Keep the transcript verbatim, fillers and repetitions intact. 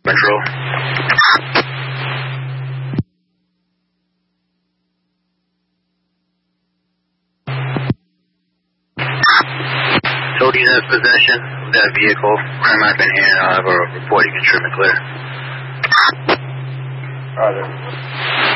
Metro. So do you have possession of that vehicle? I'm not in here and I'll have a report. You can trim it clear. Roger.